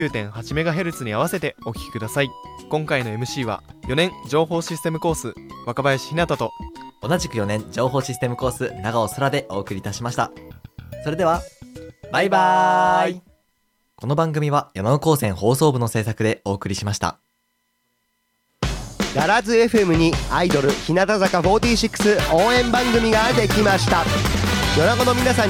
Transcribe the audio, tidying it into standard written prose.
9.8MHz に合わせてお聞きください。今回の MC は4年情報システムコース若林ひなたと同じく4年情報システムコース長尾空でお送りいたしました。それではバイバーイ。この番組は山尾高専放送部の制作でお送りしました。 ガラズ FM にアイドル日向坂46応援番組ができました。米子の皆さん